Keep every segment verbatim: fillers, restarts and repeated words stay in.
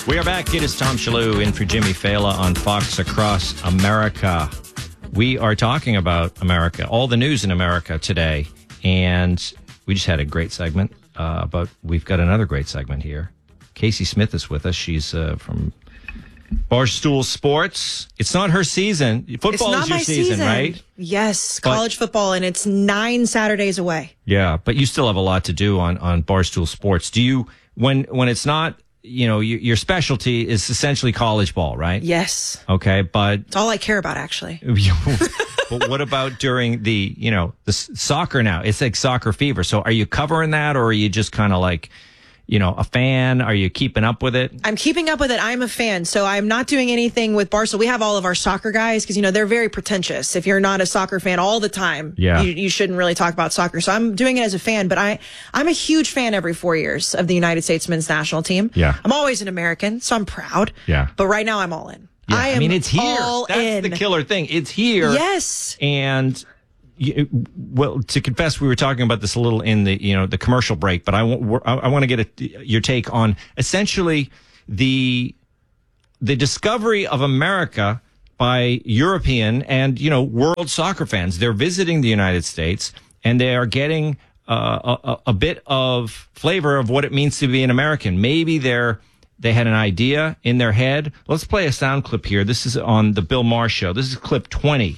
We are back. It is Tom Shalhoub in for Jimmy Fallon on Fox Across America. We are talking about America, all the news in America today. And we just had a great segment, uh, but we've got another great segment here. Casey Smith is with us. She's uh, from Barstool Sports. It's not her season. Football it's not is your my season, season, right? Yes, But- college football, and it's nine Saturdays away. Yeah, but you still have a lot to do on, on Barstool Sports. Do you, when when it's not, you know, your, your specialty is essentially college ball, right? Yes. Okay, but It's all I care about, actually. but what about during the, you know, the s- soccer now? It's like soccer fever. So are you covering that, or are you just kind of like, you know, a fan? Are you keeping up with it? I'm keeping up with it. I'm a fan, so I'm not doing anything with Barstool. We have all of our soccer guys because, you know, they're very pretentious. If you're not a soccer fan all the time, Yeah. you, you shouldn't really talk about soccer. So I'm doing it as a fan, but I, I'm a huge fan every four years of the United States men's national team. Yeah. I'm always an American, so I'm proud. Yeah. But right now I'm all in. Yeah, I am I mean, it's here. all That's in. the killer thing. It's here. Yes. And you, well, to confess, we were talking about this a little in the, you know, the commercial break, but I want, I want to get a, your take on essentially the, the discovery of America by European and, you know, world soccer fans. They're visiting the United States and they are getting uh, a, a bit of flavor of what it means to be an American. Maybe they're, they had an idea in their head. Let's play a sound clip here. This is on the Bill Maher show. This is clip twenty.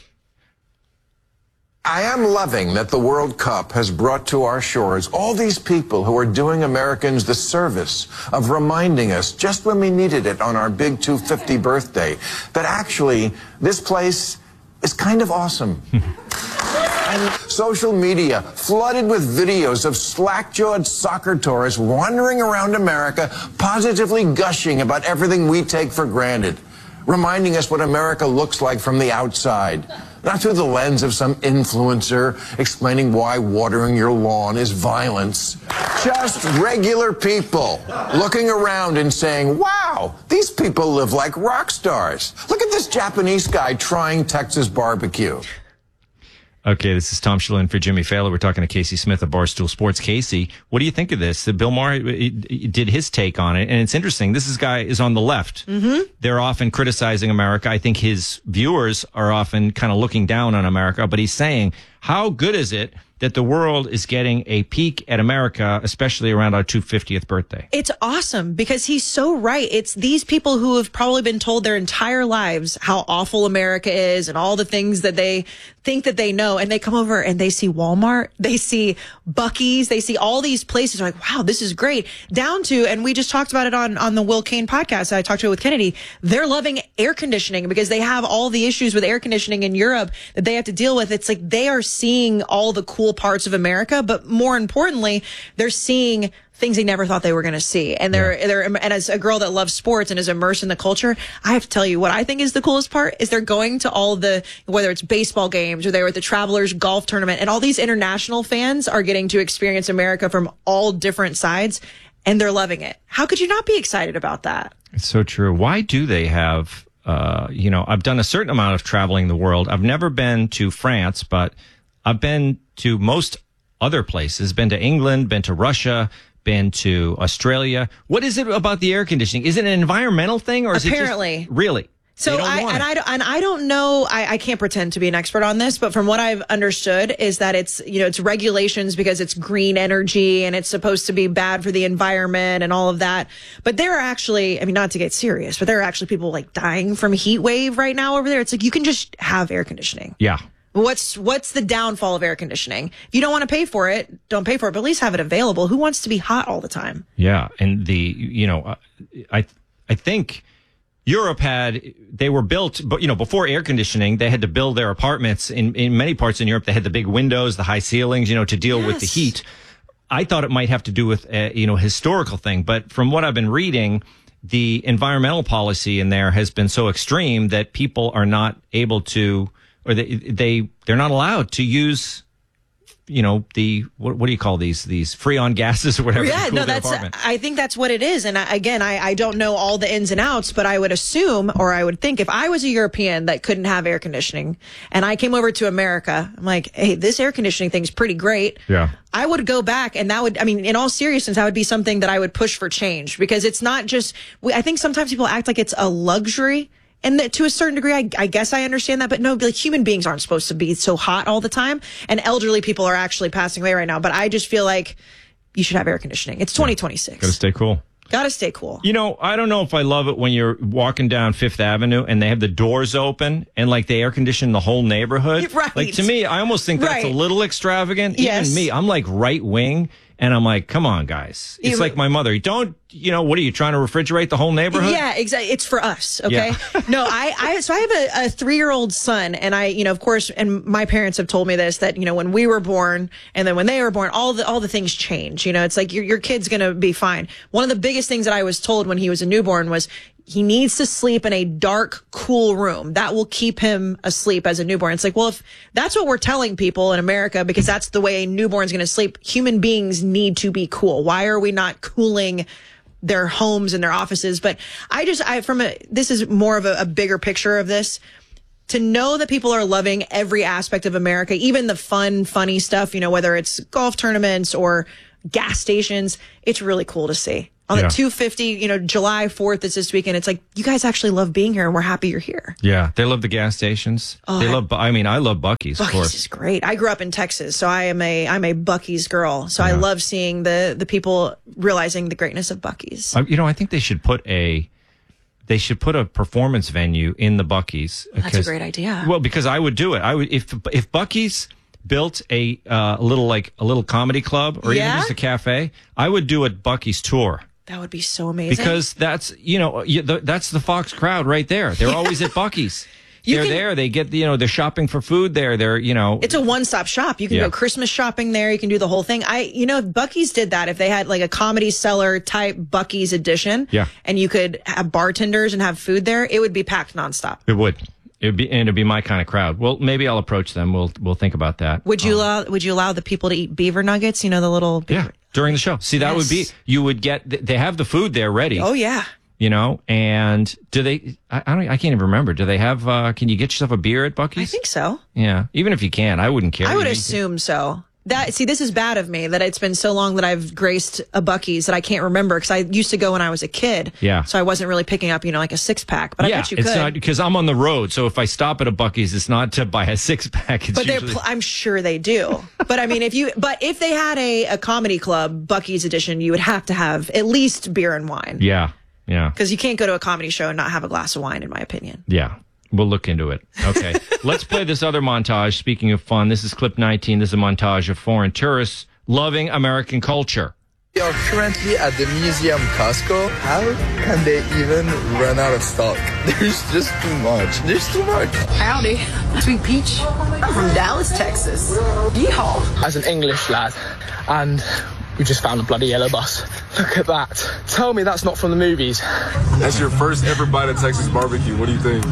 I am loving that the World Cup has brought to our shores all these people who are doing Americans the service of reminding us just when we needed it on our big two hundred fiftieth birthday that actually this place is kind of awesome. And social media flooded with videos of slack-jawed soccer tourists wandering around America, positively gushing about everything we take for granted, reminding us what America looks like from the outside, not through the lens of some influencer explaining why watering your lawn is violence. Just regular people looking around and saying, wow, these people live like rock stars. Look at this Japanese guy trying Texas barbecue. Okay, this is Tom Shalhoub for Jimmy Fallon. We're talking to Casey Smith of Barstool Sports. Casey, what do you think of this? Uh, Bill Maher uh, did his take on it, and it's interesting. This is guy is on the left. Mm-hmm. They're often criticizing America. I think his viewers are often kind of looking down on America, but he's saying, how good is it that the world is getting a peek at America, especially around our two hundred fiftieth birthday? It's awesome because he's so right. It's these people who have probably been told their entire lives how awful America is and all the things that they think that they know. And they come over and they see Walmart, they see Buc-ee's, they see all these places. They're like, wow, this is great. Down to, and we just talked about it on, on the Will Kane podcast. I talked to it with Kennedy. They're loving air conditioning because they have all the issues with air conditioning in Europe that they have to deal with. It's like they are seeing all the cool parts of America, but more importantly, they're seeing things they never thought they were going to see. And they're, yeah. they're, and as a girl that loves sports and is immersed in the culture, I have to tell you what I think is the coolest part is they're going to all the, whether it's baseball games or they were at the Travelers Golf Tournament, and all these international fans are getting to experience America from all different sides, and they're loving it. How could you not be excited about that? It's so true. Why do they have, uh, you know, I've done a certain amount of traveling the world. I've never been to France, but I've been to most other places, been to England, been to Russia, been to Australia. What is it about the air conditioning? Is it an environmental thing, or is Apparently. it just really? So I and I and I don't know. I, I can't pretend to be an expert on this, but from what I've understood is that it's you know it's regulations because it's green energy and it's supposed to be bad for the environment and all of that. But there are actually, I mean, not to get serious, but there are actually people like dying from a heat wave right now over there. It's like you can just have air conditioning. Yeah. What's what's the downfall of air conditioning? If you don't want to pay for it, don't pay for it, but at least have it available. Who wants to be hot all the time? Yeah, and the you know, I I think Europe had they were built, but you know, before air conditioning, they had to build their apartments in in many parts in Europe. They had the big windows, the high ceilings, you know, to deal yes. with the heat. I thought it might have to do with a, you know historical thing, but from what I've been reading, the environmental policy in there has been so extreme that people are not able to. Or they, they, they're not allowed to use you know, the what, what do you call these these freon gases or whatever. Yeah, to cool no, their that's. apartment. I think that's what it is. And I, again, I, I don't know all the ins and outs, but I would assume, or I would think, if I was a European that couldn't have air conditioning, and I came over to America, I'm like, hey, this air conditioning thing's pretty great. Yeah. I would go back, and that would, I mean, in all seriousness, that would be something that I would push for change, because it's not just. I think sometimes people act like it's a luxury. And that, to a certain degree, I, I guess I understand that, but no, like, human beings aren't supposed to be so hot all the time. And elderly people are actually passing away right now. But I just feel like you should have air conditioning. It's twenty twenty-six. Gotta stay cool. Gotta stay cool. You know, I don't know if I love it when you're walking down Fifth Avenue and they have the doors open and like they air condition the whole neighborhood. Right. Like, to me, I almost think that's Right. a little extravagant. Yes. Even me, I'm like right wing. And I'm like, come on, guys. It's You- like my mother. Don't, you know, what are you trying to refrigerate the whole neighborhood? Yeah, exactly. It's for us. Okay. Yeah. no, I, I, so I have a, a three year old son, and I, you know, of course, and my parents have told me this, that, you know, when we were born and then when they were born, all the, all the things change. You know, it's like your, your kid's going to be fine. One of the biggest things that I was told when he was a newborn was he needs to sleep in a dark, cool room. That will keep him asleep as a newborn. It's like, well, if that's what we're telling people in America, because that's the way a newborn's going to sleep, human beings need to be cool. Why are we not cooling their homes and their offices? But I just, I, from a, this is more of a, a bigger picture of this. To know that people are loving every aspect of America, even the fun, funny stuff, you know, whether it's golf tournaments or gas stations, it's really cool to see. On Yeah. the two fifty, you know, July fourth is this weekend. It's like, you guys actually love being here, and we're happy you're here. Yeah. They love the gas stations. Oh, they I- love, Bu- I mean, I love Buc-ee's, of Buc-ee's course. is great. I grew up in Texas, so I am a I'm a Buc-ee's girl. So I love seeing the the people realizing the greatness of Buc-ee's. Uh, you know, I think they should put a, they should put a performance venue in the Buc-ee's. That's a because- great idea. Well, because I would do it. I would, if, if Buc-ee's built a, uh, little, like a little comedy club or even Yeah? just a cafe, I would do a Buc-ee's tour. That would be so amazing. Because that's, you know, you, the, that's the Fox crowd right there. They're always at Buc-ee's. You They're can- there. They get, you know, they're shopping for food there. They're, you know. It's a one-stop shop. You can Yeah. go Christmas shopping there. You can do the whole thing. I, you know, if Buc-ee's did that, if they had like a Comedy Cellar type Buc-ee's edition, Yeah. and you could have bartenders and have food there, it would be packed nonstop. It would. It would be, and it'd be my kind of crowd. Well, maybe I'll approach them. We'll, we'll think about that. Would you Um, allow? Would you allow the people to eat beaver nuggets? You know, the little. Yeah. Beaver- During the show. See, that would be, Yes. you would get, they have the food there ready. Oh yeah. You know, and do they, I, I don't, I can't even remember. Do they have, uh, can you get yourself a beer at Buc-ee's? I think so. Yeah. Even if you can, I wouldn't care. I would You- assume so. That see, this is bad of me that it's been so long that I've graced a Buc-ee's that I can't remember, because I used to go when I was a kid. Yeah. So I wasn't really picking up, you know, like a six pack. But yeah, I bet you it's could. not, because I'm on the road. So if I stop at a Buc-ee's, it's not to buy a six pack. It's But they're, usually, pl- I'm sure they do. But I mean, if you, but if they had a, a comedy club Buc-ee's edition, you would have to have at least beer and wine, yeah. Yeah. because you can't go to a comedy show and not have a glass of wine, in my opinion. Yeah. We'll look into it. Okay. Let's play this other montage. Speaking of fun, this is clip nineteen. This is a montage of foreign tourists loving American culture. We are currently at the Museum Costco. How can they even run out of stock? There's just too much. There's too much. Howdy. Sweet Peach. I'm from Dallas, Texas. Yeehaw. As an English lad, and we just found a bloody yellow bus. Look at that. Tell me that's not from the movies. That's your first ever bite of Texas barbecue. What do you think?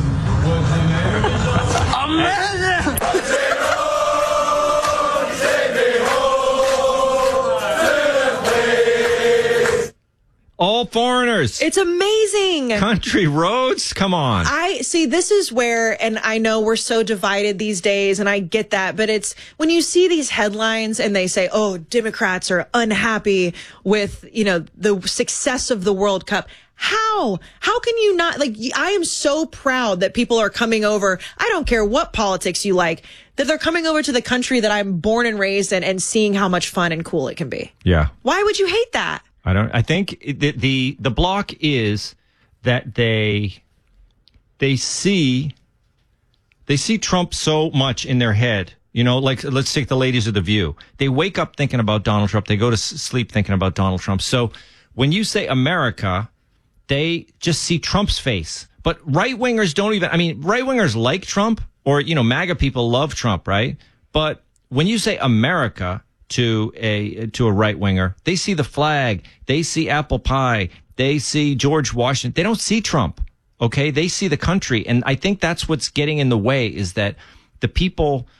All foreigners. It's amazing. Country roads. Come on. I see, this is where, and I know we're so divided these days, and I get that, but it's when you see these headlines and they say, oh, Democrats are unhappy with, you know, the success of the World Cup. How? How can you not, like, I am so proud that people are coming over. I don't care what politics you like, that they're coming over to the country that I'm born and raised in and seeing how much fun and cool it can be. yeah. Why would you hate that? I don't. I think the the the block is that they they see they see Trump so much in their head. You know, like let's take the ladies of The View. They wake up thinking about Donald Trump. They go to s- sleep thinking about Donald Trump. So when you say America, they just see Trump's face. But right wingers don't even. I mean, right wingers like Trump, or you know, MAGA people love Trump, right? But when you say America to a to a right winger, they see the flag, they see apple pie, they see George Washington. They don't see Trump. Okay, they see the country, and I think that's what's getting in the way, is that the people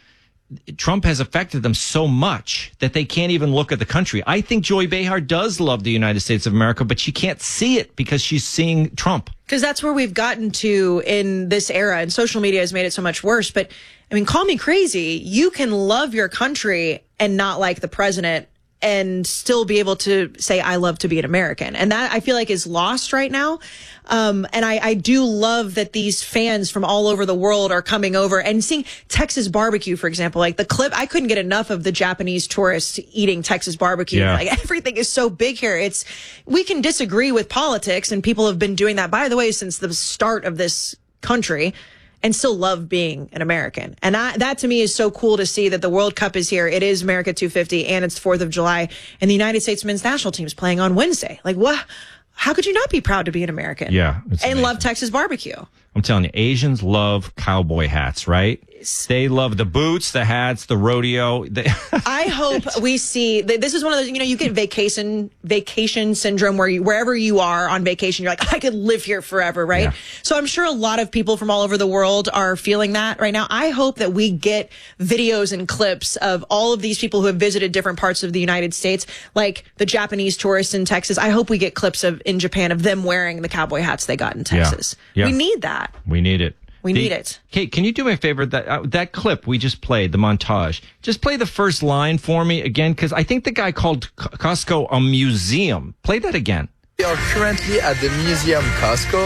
Trump has affected them so much that they can't even look at the country. I think Joy Behar does love the United States of America, but she can't see it because she's seeing Trump. Because that's where we've gotten to in this era, and social media has made it so much worse. But I mean, call me crazy. You can love your country and not like the president and still be able to say, I love to be an American. And that I feel like is lost right now. Um, and I, I do love that these fans from all over the world are coming over and seeing Texas barbecue, for example. Like the clip, I couldn't get enough of the Japanese tourists eating Texas barbecue. Yeah. Like everything is so big here. It's, we can disagree with politics, and people have been doing that, by the way, since the start of this country, and still love being an American. And I, that to me is so cool to see that the World Cup is here. It is America two fifty, and it's fourth of July, and the United States men's national team is playing on Wednesday. Like, what? How could you not be proud to be an American? Yeah. It's and amazing. love Texas barbecue. I'm telling you, Asians love cowboy hats, right? They love the boots, the hats, the rodeo. They I hope we see, this is one of those, you know, you get vacation, vacation syndrome where you, wherever you are on vacation, you're like, I could live here forever, right? Yeah. So I'm sure a lot of people from all over the world are feeling that right now. I hope that we get videos and clips of all of these people who have visited different parts of the United States, like the Japanese tourists in Texas. I hope we get clips of in Japan of them wearing the cowboy hats they got in Texas. Yeah. Yeah. We need that. We need it. We The- need it. Kate, can you do me a favor? That uh, that clip we just played, the montage, just play the first line for me again, because I think the guy called C- Costco a museum. Play that again. We are currently at the museum Costco.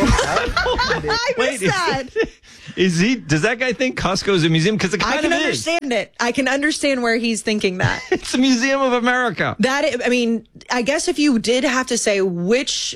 I Wait, missed is- that. Is he? Does that guy think Costco is a museum? Because it I kind can of is. understand it. I can understand where he's thinking that. It's a museum of America. That, I mean, I guess if you did have to say which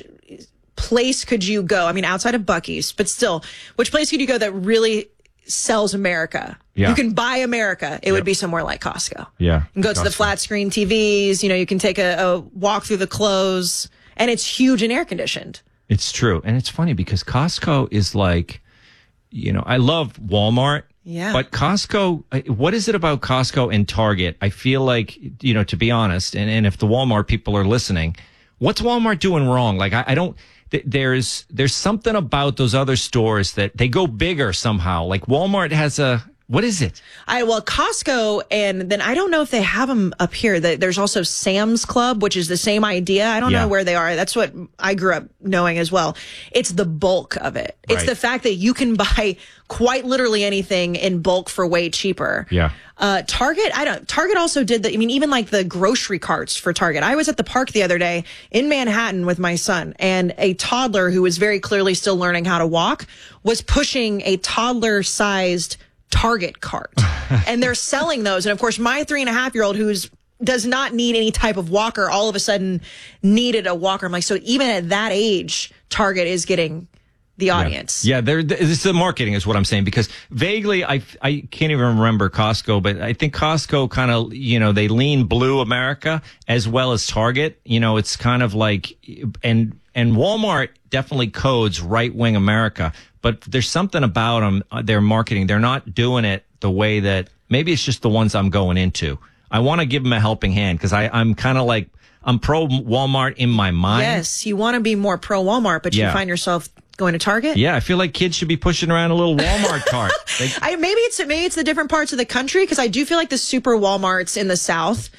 place could you go, I mean, outside of Buc-ee's, but still, which place could you go that really sells America? Yeah. You can buy America. It Yep. would be somewhere like Costco. Yeah. You can go to the Costco. flat screen T Vs, you know, you can take a, a walk through the clothes, and it's huge and air conditioned. It's true. And it's funny because Costco is like, you know, I love Walmart. Yeah. But Costco, I- what is it about Costco and Target? I feel like, you know, to be honest, and, and if the Walmart people are listening, what's Walmart doing wrong? Like, I, I don't, th- there's, there's something about those other stores that they go bigger somehow. Like Walmart has a, what is it? I well Costco, and then I don't know if they have them up here. That there's also Sam's Club, which is the same idea. I don't Yeah. know where they are. That's what I grew up knowing as well. It's the bulk of it. It's Right. the fact that you can buy quite literally anything in bulk for way cheaper. Yeah. Uh, Target, I don't, Target also did the, I mean, even like the grocery carts for Target. I was at the park the other day in Manhattan with my son, and a toddler who was very clearly still learning how to walk was pushing a toddler sized Target cart. And they're selling those. And of course, my three and a half year old who's does not need any type of walker all of a sudden needed a walker. I'm like, so even at that age, Target is getting the audience. Yeah, they're, it's the marketing is what I'm saying, because vaguely I, I can't even remember Costco, but I think Costco kind of, you know, they lean blue America as well as Target. You know, it's kind of like, and, and Walmart definitely codes right wing America, but there's something about them, uh, their marketing. They're not doing it the way that maybe it's just the ones I'm going into. I want to give them a helping hand because I, I'm kind of like, I'm pro Walmart in my mind. Yes, you want to be more pro Walmart, but Yeah. you find yourself going to Target. Yeah, I feel like kids should be pushing around a little Walmart cart. They, I, maybe it's maybe it's the different parts of the country, because I do feel like the super Walmarts in the South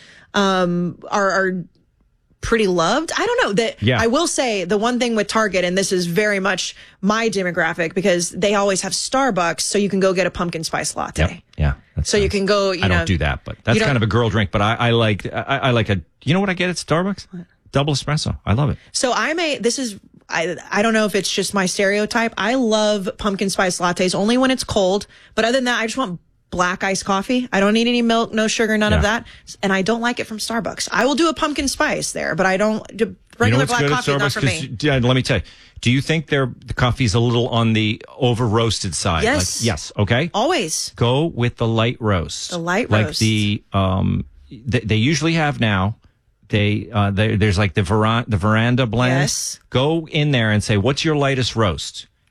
um, are, are pretty loved. I don't know that. Yeah. I will say the one thing with Target, and this is very much my demographic, because they always have Starbucks, so you can go get a pumpkin spice latte. Yep. Yeah. that's So you nice. can go, you I know- don't do that, but that's you don't- kind of a girl drink. But I, I like, I, I like a, you know what I get at Starbucks? Double espresso. I love it. So I'm a, this is, I, I don't know if it's just my stereotype. I love pumpkin spice lattes only when it's cold. But other than that, I just want black iced coffee. I don't need any milk, no sugar, none of Yeah. that. And I don't like it from Starbucks. I will do a pumpkin spice there, but I don't, do You know regular what's black good coffee, at not Starbucks? for 'Cause, me. yeah, let me tell you. Do you think their the coffee's a little on the over roasted side? Yes. Like, yes. Okay. Always. Go with the light roast. The light like roast. the um, they, they usually have now. They uh, they, there's like the veranda the veranda blend. Yes. Go in there and say, "What's your lightest roast?"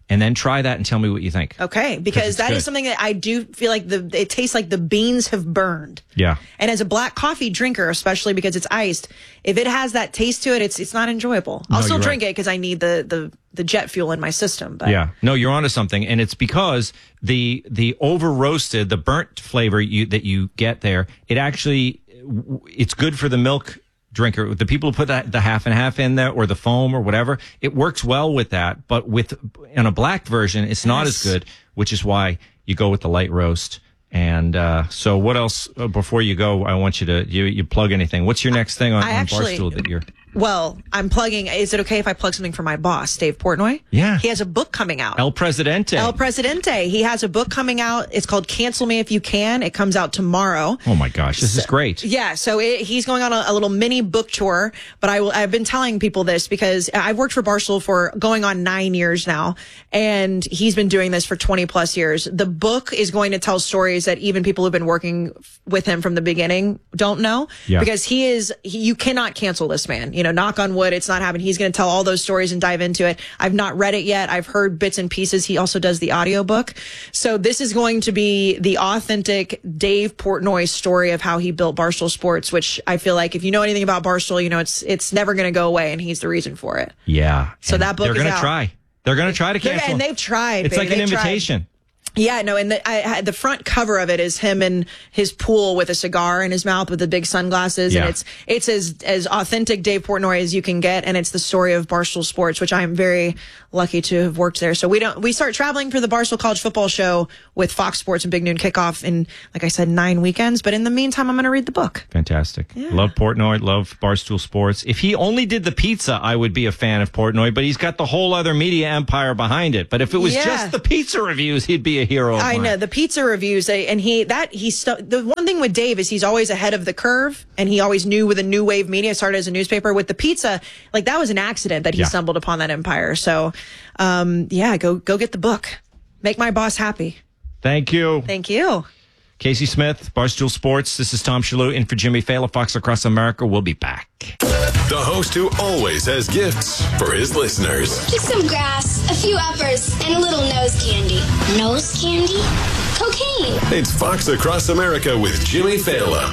and then try that and tell me what you think. Okay, because that good. is something that I do feel like the it tastes like the beans have burned. Yeah. And as a black coffee drinker, especially because it's iced, if it has that taste to it, it's it's not enjoyable. I'll No, still you're drink right. it because I need the, the the jet fuel in my system. But Yeah, no, you're onto something, and it's because the the over roasted, the burnt flavor you that you get there, it actually it's good for the milk drinker. The people who put that the half and half in there or the foam or whatever, it works well with that. But with in a black version, it's not Yes. as good, which is why you go with the light roast. And uh, so, what else uh, before you go? I want you to you, you plug anything. What's your next thing on, I on actually- Barstool that you're? well, I'm plugging. Is it okay if I plug something for my boss, Dave Portnoy? Yeah. He has a book coming out. El Presidente. El Presidente. He has a book coming out. It's called Cancel Me If You Can. It comes out tomorrow. Oh my gosh, this is great. Yeah, so it, he's going on a, a little mini book tour, but I will, I've been telling people this because I've worked for Barstool for going on nine years now, and he's been doing this for twenty plus years. The book is going to tell stories that even people who've been working f- with him from the beginning don't know, Yeah. because he is, he, you cannot cancel this man. You know, knock on wood, it's not happening. He's going to tell all those stories and dive into it. I've not read it yet. I've heard bits and pieces. He also does the audiobook. So this is going to be the authentic Dave Portnoy story of how he built Barstool Sports, which I feel like if you know anything about Barstool, you know, it's, it's never going to go away, and he's the reason for it. Yeah. So And that book they're is gonna out. try. They're going to try to They're- cancel. and they've tried. It's baby. like an They've tried. invitation. Yeah, no, and the, I had the front cover of it is him in his pool with a cigar in his mouth with the big sunglasses, Yeah. and it's it's as as authentic Dave Portnoy as you can get, and it's the story of Barstool Sports, which I am very lucky to have worked there. So we don't we start traveling for the Barstool College Football Show with Fox Sports and Big Noon Kickoff in, like I said, nine weekends. But in the meantime, I'm going to read the book. Fantastic. Love Portnoy. Love Barstool Sports. If he only did the pizza, I would be a fan of Portnoy, but he's got the whole other media empire behind it. But if it was Yeah. just the pizza reviews, he'd be a hero of I mine. know the pizza reviews, they, and he that he's stu- the one thing with Dave is he's always ahead of the curve, and he always knew with a New Wave Media, started as a newspaper. With the pizza, like that was an accident that he Yeah. stumbled upon that empire. So, um, yeah, go go get the book, make my boss happy. Thank you. Thank you. Casey Smith, Barstool Sports. This is Tom Shalhoub in for Jimmy Fallon, Fox Across America. We'll be back. The host who always has gifts for his listeners. Just some grass, a few uppers, and a little nose candy. Nose candy? Cocaine. It's Fox Across America with Jimmy Fallon.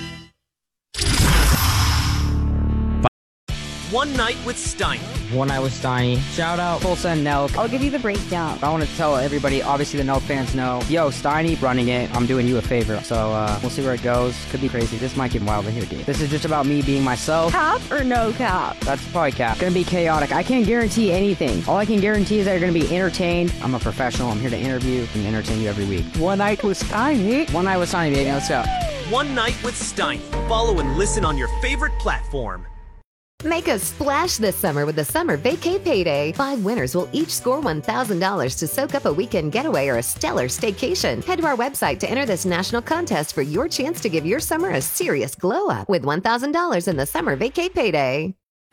One Night with Steiny. One Night with Steiny. Shout out Tulsa and Nelk. I'll give you the breakdown. I want to tell everybody, obviously the Nelk fans know, yo, Steiny running it. I'm doing you a favor. So uh, we'll see where it goes. Could be crazy. This might get wild in here, dude. This is just about me being myself. Cap or no cap? That's probably cap. Gonna be chaotic. I can't guarantee anything. All I can guarantee is that you're gonna be entertained. I'm a professional. I'm here to interview and entertain you every week. One Night with Steiny. One Night with Steiny, baby. Let's go. One Night with Steiny. Follow and listen on your favorite platform. Make a splash this summer with the Summer Vacay Payday. Five winners will each score one thousand dollars to soak up a weekend getaway or a stellar staycation. Head to our website to enter this national contest for your chance to give your summer a serious glow up with one thousand dollars in the Summer Vacay Payday.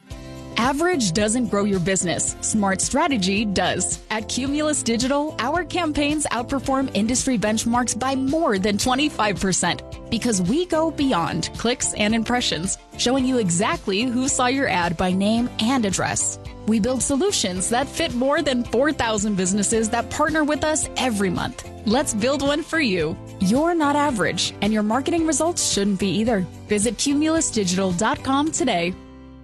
Average doesn't grow your business. Smart strategy does. At Cumulus Digital, our campaigns outperform industry benchmarks by more than twenty-five percent because we go beyond clicks and impressions, showing you exactly who saw your ad by name and address. We build solutions that fit more than four thousand businesses that partner with us every month. Let's build one for you. You're not average, and your marketing results shouldn't be either. Visit cumulus digital dot com today.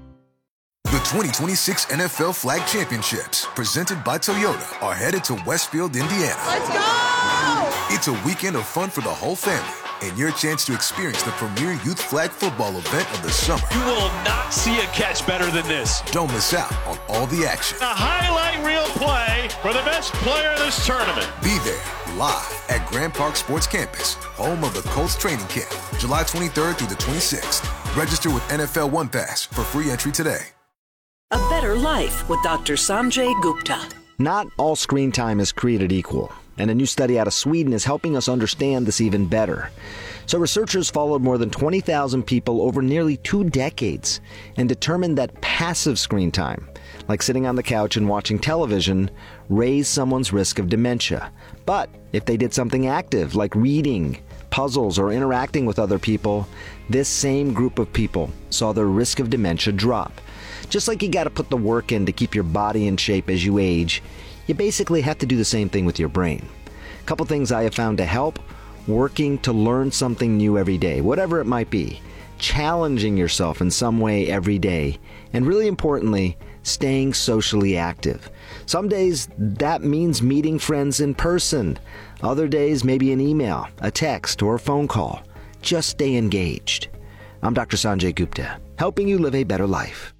The twenty twenty-six N F L Flag Championships, presented by Toyota, are headed to Westfield, Indiana. Let's go! It's a weekend of fun for the whole family and your chance to experience the premier youth flag football event of the summer. You will not see a catch better than this. Don't miss out on all the action. A highlight reel play for the best player in this tournament. Be there live at Grand Park Sports Campus, home of the Colts training camp, July twenty-third through the twenty-sixth. Register with N F L One Pass for free entry today. A better life with Doctor Sanjay Gupta. Not all screen time is created equal, and a new study out of Sweden is helping us understand this even better. So researchers followed more than twenty thousand people over nearly two decades and determined that passive screen time, like sitting on the couch and watching television, raised someone's risk of dementia. But if they did something active, like reading, puzzles, or interacting with other people, this same group of people saw their risk of dementia drop. Just like you got to put the work in to keep your body in shape as you age, you basically have to do the same thing with your brain. A couple things I have found to help: working to learn something new every day, whatever it might be, challenging yourself in some way every day, and really importantly, staying socially active. Some days that means meeting friends in person. Other days, maybe an email, a text, or a phone call. Just stay engaged. I'm Doctor Sanjay Gupta, helping you live a better life.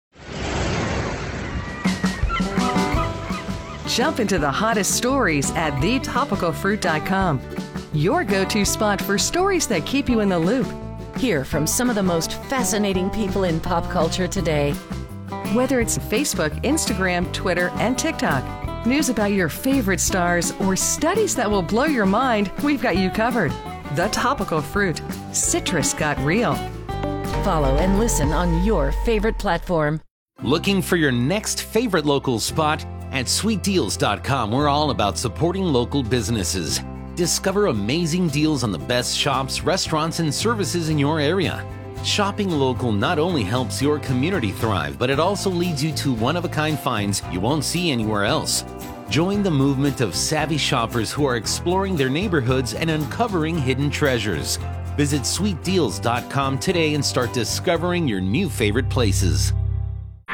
Jump into the hottest stories at the topical fruit dot com. Your go-to spot for stories that keep you in the loop. Hear from some of the most fascinating people in pop culture today. Whether it's Facebook, Instagram, Twitter, and TikTok, news about your favorite stars, or studies that will blow your mind, we've got you covered. The Topical Fruit. Citrus got real. Follow and listen on your favorite platform. Looking for your next favorite local spot? At sweet deals dot com, we're all about supporting local businesses. Discover amazing deals on the best shops, restaurants, and services in your area. Shopping local not only helps your community thrive, but it also leads you to one-of-a-kind finds you won't see anywhere else. Join the movement of savvy shoppers who are exploring their neighborhoods and uncovering hidden treasures. Visit sweet deals dot com today and start discovering your new favorite places.